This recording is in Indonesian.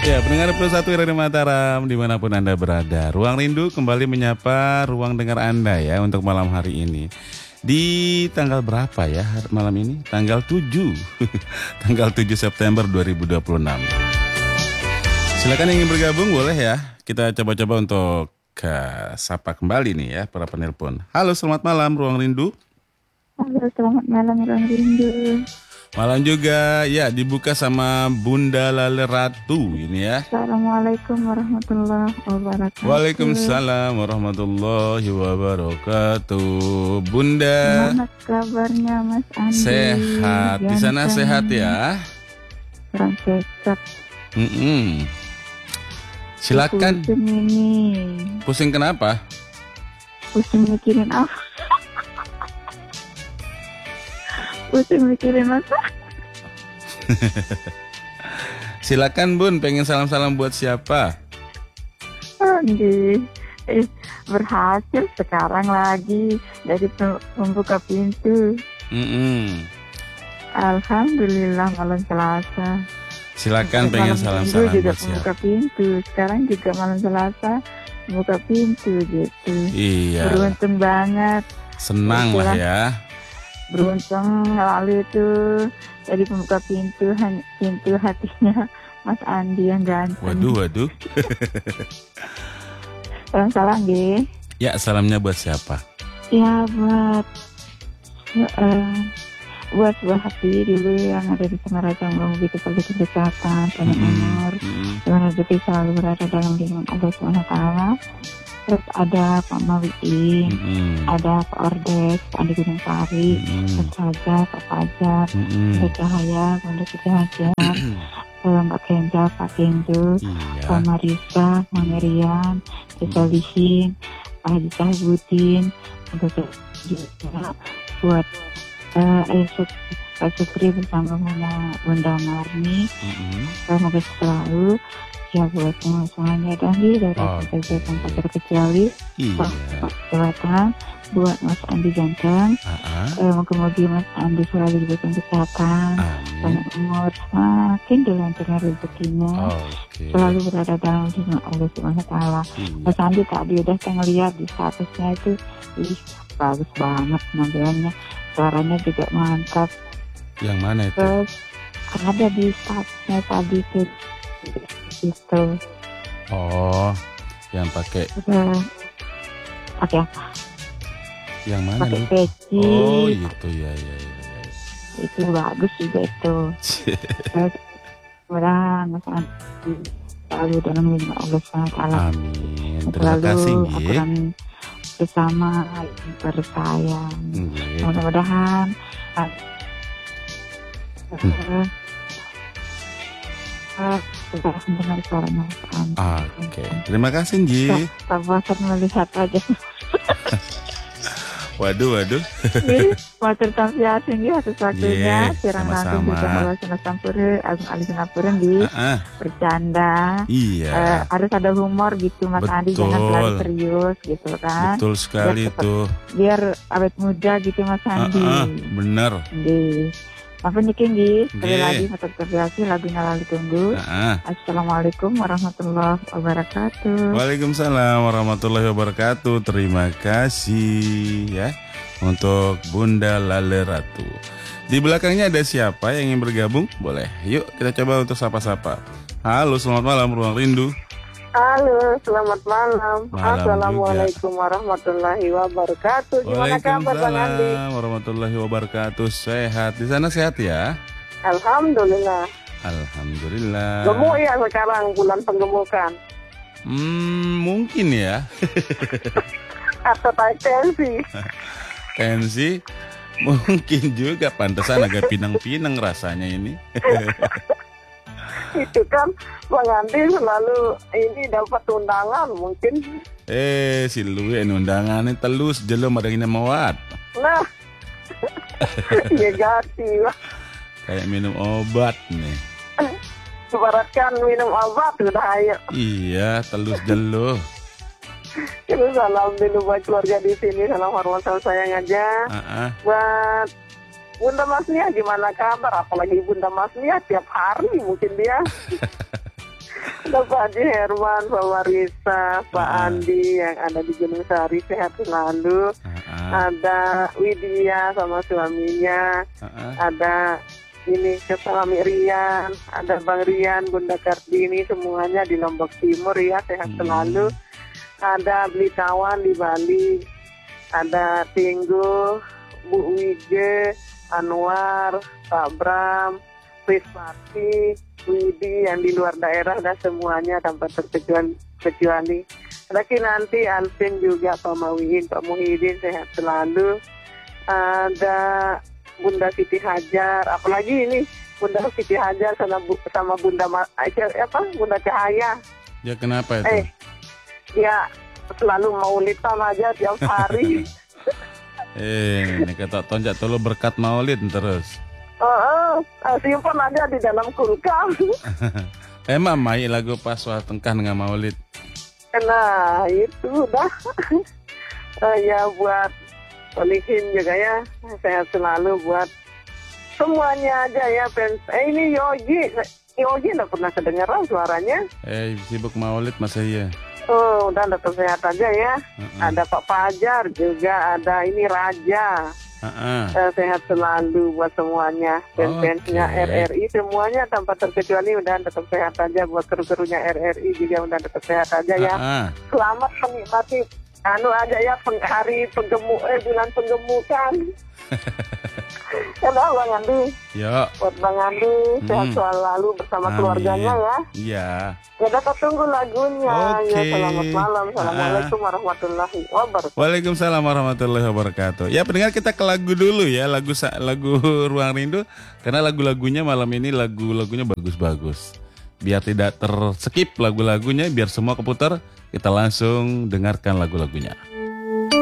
Ya, pendengar Plus 1 Radio Mataram dimanapun Anda berada. Ruang Rindu kembali menyapa ruang dengar Anda ya untuk malam hari ini. Di tanggal berapa ya malam ini? Tanggal 7. Tanggal 7 September 2026. Silakan yang ingin bergabung boleh ya. Kita coba-coba untuk sapa kembali nih ya para penelpon. Halo, selamat malam Ruang Rindu. Halo, selamat malam Ruang Rindu. Malam juga, ya dibuka sama Bunda Lale Ratu ini ya. Assalamualaikum warahmatullahi wabarakatuh. Waalaikumsalam warahmatullahi wabarakatuh. Bunda. Gimana kabarnya Mas Andi? Sehat, di sana sehat ya? Kurang sehat. Silakan. Pusing ini. Pusing kenapa? Pusing mikirin apa? Pusing mikirin apa? Silakan Bun, pengen salam-salam buat siapa? Andi, berhasil sekarang lagi jadi pembuka pintu. Alhamdulillah malam Selasa. Silakan pengen salam-salam juga buat pembuka siapa? pintu. Sekarang juga malam Selasa pembuka pintu gitu. Iya. Beruntung banget. Senang lah ya. Beruntung lalu itu jadi pembuka pintu hatinya Mas Andi yang ganteng. Waduh. Salam deh. Ya, salamnya buat siapa? Ya buat hati dulu yang ada di Semarang Jombang begitu perlu kesehatan, banyak umur, dengan rezeki selalu berada dalam lindungan Allah SWT. Terus ada Pak Mawiin, ada Pak Ordes, Pak Andi Gunung Sari, Mas Raja, Pak Fajar, Bunda Cahaya, Bunda Siti Hajar, Mbak Kenza, Pak Kenzo, Pak Marisa, Mbak Merian, Desa Lisin, Pak Haji Sahibudin, juga buat Pak Sukri bersama Bunda Marni, semoga selalu ya buat semuanya dari kerja tanpa terkecuali, Pak Jawatan, buat Mas Andi ganteng, moga-moga Mas Andi selalu diberikan kesehatan, banyak umur, semakin dilancarkan rezekinya, selalu berada dalam lindungan Allah SWT. Mas Andi tadi udah saya ngeliat di statusnya itu, bagus banget penampilannya, suaranya juga mantap. Yang mana itu? Terus ada di statusnya tadi itu. Oh, yang pakai pakai apa? Yang mana? Pakai peci. Oh, itu ya. Itu bagus juga itu. Terus mudah-mudahan Mas Andi selalu dalam lindungan Allah SWT. Amin. Terima kasih aturan bersama bersayang. Mudah-mudahan mendengar suaranya Mas Andi. Oke, terima kasih Nji. Tak bosan melihat aja. Waduh. Matur tampi asing ya atas waktunya. Sirang langsung sama-sama. juga kalau Sinasampure, Agung Ali Sinampure di bercanda. Iya. Harus ada humor gitu Mas Andi, jangan terlalu serius gitu kan. Betul sekali tuh. Biar awet muda gitu Mas Andi. Bener. Maafin Niki Ngi, sekali lagi matur terbiasa lagunya lalu tunggu. Assalamualaikum warahmatullahi wabarakatuh. Waalaikumsalam warahmatullahi wabarakatuh. Terima kasih ya untuk Bunda Lale Ratu. Di belakangnya ada siapa yang ingin bergabung? Boleh, yuk kita coba untuk sapa-sapa. Halo, selamat malam Ruang Rindu. Halo, selamat malam. Malam Assalamualaikum warahmatullahi wabarakatuh. Gimana kabar Bang Andi? Waalaikumsalam warahmatullahi wabarakatuh. Sehat, di sana sehat ya? Alhamdulillah. Gemuk ya sekarang bulan penggemukan. Mungkin ya. Atau naik tensi. Tensi mungkin juga, pantesan agak pinang-pinang rasanya ini. Itu kan Bang Andi selalu ini dapat undangan mungkin. Si Lui undangannya telus jelum ada yang mawat. Nah, negatif. Kayak minum obat nih. Ibaratkan minum obat udah ayo. Iya, telus jeluh. Terus salam dulu buat keluarga di sini, salam hormat salam sayang aja. Buat Bunda Mas Nia gimana kabar? Apalagi Bunda Mas Nia tiap hari mungkin dia. Ada Pak Haji Herman, Pak Marisa, Pak Andi yang ada di Gunung Sari, sehat selalu. Ada Widya sama suaminya. Ada ini Suami Rian, ada Bang Rian, Bunda Kartini, semuanya di Lombok Timur ya, sehat selalu. Ada Blitawan di Bali, ada Tinggu, Bu Wige, Anwar, Pak Bram, Prismati, Widi yang di luar daerah dan semuanya tanpa terkecuali. Lagi nanti Alvin juga, Pak Mawiin, Pak Muhyiddin, sehat selalu. Ada Bunda Siti Hajar, apalagi ini Bunda Siti Hajar sama Bunda Bunda Cahaya. Ya kenapa itu? Ya selalu maulidan aja tiap hari. Ini kata tonjak tolo berkat maulid terus. Simpan aja di dalam kulkas. Emang mai lagu pas tengkah dengan maulid. Nah itu dah. Ya buat Olihin juga ya, sehat selalu buat semuanya aja ya fans. Ini Yogi nggak pernah kedengeran suaranya. Sibuk maulid masa iya. Udah tetap sehat aja ya. Ada Pak Fajar juga, ada ini Raja. Sehat selalu buat semuanya. Fans-fansnya RRI semuanya tanpa terkecuali udah tetap sehat aja. Buat kru-krunya RRI juga udah tetap sehat aja ya. Selamat menikmati aja ya bulan penggemukan. Ya Bang Andi. Ya. Buat Bang Andi sehat selalu bersama keluarganya ya. Iya. Ya dapat tunggu lagunya. Ya selamat malam. Assalamualaikum warahmatullahi wabarakatuh. Waalaikumsalam warahmatullahi wabarakatuh. Ya pendengar, kita ke lagu dulu ya, lagu Ruang Rindu, karena lagu-lagunya malam ini lagunya bagus-bagus. Biar tidak terskip lagu-lagunya, biar semua keputar, kita langsung dengarkan lagu-lagunya.